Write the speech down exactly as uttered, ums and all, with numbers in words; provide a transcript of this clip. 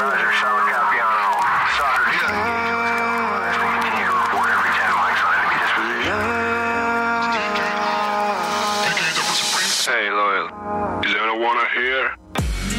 Roger, solid copy on all. Soccer, do not engage unless compromised and continue to report every ten mics on enemy disposition. Hey, Loyal. Is anyone here?